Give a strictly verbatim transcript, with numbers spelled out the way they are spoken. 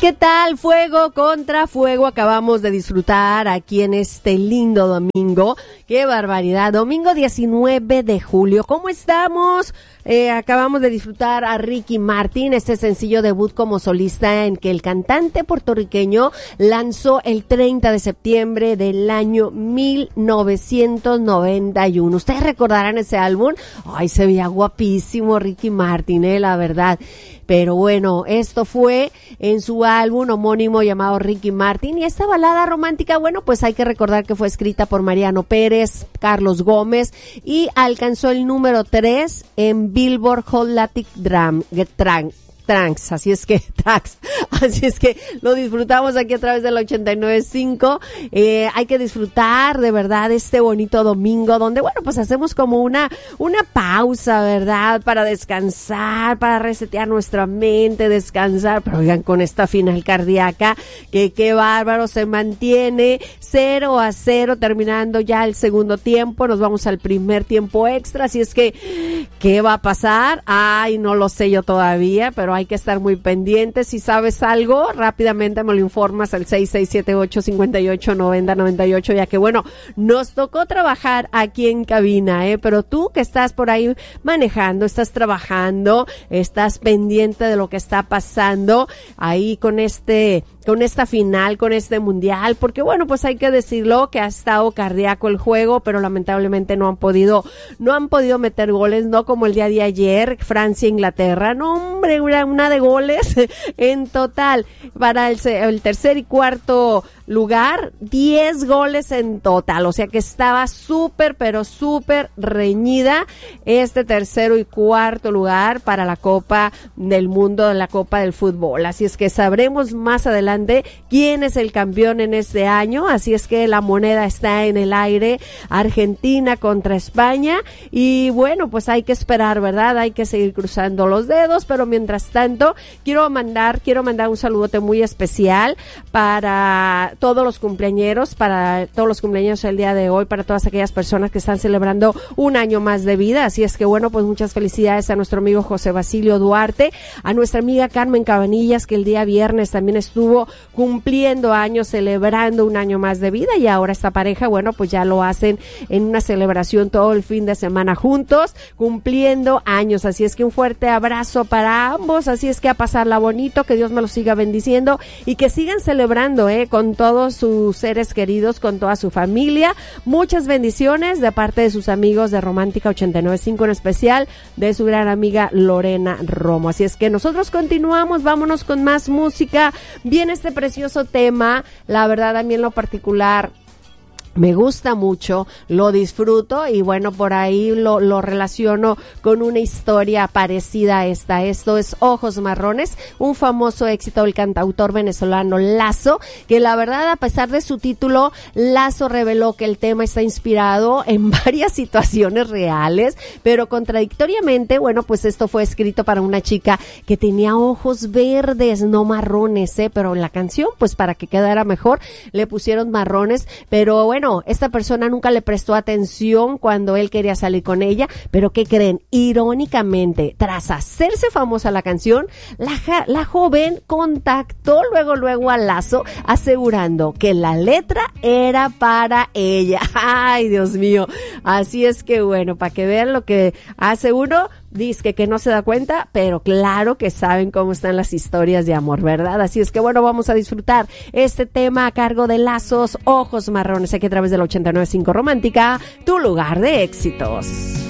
¿Qué tal? Fuego contra fuego acabamos de disfrutar aquí en este lindo domingo. ¡Qué barbaridad! Domingo diecinueve de julio. ¿Cómo estamos? Eh, acabamos de disfrutar a Ricky Martin, este sencillo debut como solista en que el cantante puertorriqueño lanzó el treinta de septiembre del año mil novecientos noventa y uno. ¿Ustedes recordarán ese álbum? Ay, se veía guapísimo Ricky Martin, eh, la verdad. Pero bueno, esto fue en su álbum homónimo llamado Ricky Martin. Y esta balada romántica, bueno, pues hay que recordar que fue escrita por Mariano Pérez, Carlos Gómez y alcanzó el número tres en Billboard Hot Latin Drum, Trans. Trans, así es que, tracks, así es que lo disfrutamos aquí a través del ochenta y nueve punto cinco. Eh, hay que disfrutar de verdad este bonito domingo donde, bueno, pues hacemos como una, una pausa, ¿verdad? Para descansar, para resetear nuestra mente, descansar, pero oigan, con esta final cardíaca, que qué bárbaro, se mantiene cero a cero, terminando ya el segundo tiempo, nos vamos al primer tiempo extra, así es que, ¿qué va a pasar? Ay, no lo sé yo todavía, pero hay que estar muy pendientes. Si sabes algo, rápidamente me lo informas al seis seis siete ocho, cinco ocho, nueve cero nueve ocho, ya que bueno, nos tocó trabajar aquí en cabina, ¿eh? Pero tú que estás por ahí manejando, estás trabajando, estás pendiente de lo que está pasando ahí con este, con esta final, con este mundial, porque bueno, pues hay que decirlo que ha estado cardíaco el juego, pero lamentablemente no han podido, no han podido meter goles, no como el día de ayer, Francia, Inglaterra, no hombre, una una de goles en total para el, el tercer y cuarto lugar, diez goles en total, o sea que estaba súper, pero súper reñida este tercero y cuarto lugar para la Copa del Mundo, la Copa del Fútbol, así es que sabremos más adelante quién es el campeón en este año, así es que la moneda está en el aire, Argentina contra España, y bueno, pues hay que esperar, ¿verdad? Hay que seguir cruzando los dedos, pero mientras tanto, quiero mandar, quiero mandar un saludote muy especial para todos los cumpleañeros, para todos los cumpleaños el día de hoy, para todas aquellas personas que están celebrando un año más de vida, así es que bueno, pues muchas felicidades a nuestro amigo José Basilio Duarte, a nuestra amiga Carmen Cabanillas, que el día viernes también estuvo cumpliendo años, celebrando un año más de vida, y ahora esta pareja, bueno, pues ya lo hacen en una celebración todo el fin de semana juntos, cumpliendo años, así es que un fuerte abrazo para ambos, así es que a pasarla bonito, que Dios me los siga bendiciendo y que sigan celebrando, eh, con todos sus seres queridos, con toda su familia. Muchas bendiciones de parte de sus amigos de Romántica ochenta y nueve punto cinco, en especial de su gran amiga Lorena Romo. Así es que nosotros continuamos, vámonos con más música. Viene este precioso tema, la verdad a mí en lo particular me gusta mucho, lo disfruto y bueno, por ahí lo, lo relaciono con una historia parecida a esta. Esto es Ojos Marrones, un famoso éxito del cantautor venezolano Lazo, que la verdad, a pesar de su título, Lazo reveló que el tema está inspirado en varias situaciones reales, pero contradictoriamente, bueno, pues esto fue escrito para una chica que tenía ojos verdes, no marrones, ¿eh? Pero en la canción, pues para que quedara mejor, le pusieron marrones, pero bueno, esta persona nunca le prestó atención cuando él quería salir con ella, pero ¿qué creen? Irónicamente, tras hacerse famosa la canción, la, la joven contactó luego luego a Lazo asegurando que la letra era para ella. Ay, Dios mío. Así es que bueno, para que vean lo que hace uno, dice que no se da cuenta, pero claro que saben cómo están las historias de amor, ¿verdad? Así es que bueno, vamos a disfrutar este tema a cargo de Lazos, Ojos Marrones, aquí a través del ochenta y nueve punto cinco Romántica, tu lugar de éxitos.